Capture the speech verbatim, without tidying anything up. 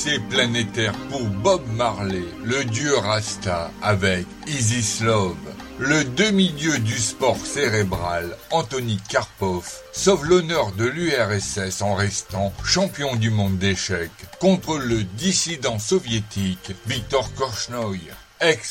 C'est planétaire pour Bob Marley, le dieu Rasta, avec Isis Love. Le demi-dieu du sport cérébral, Anthony Karpov, sauve l'honneur de l'U R S S en restant champion du monde d'échecs contre le dissident soviétique Viktor Korchnoi, ex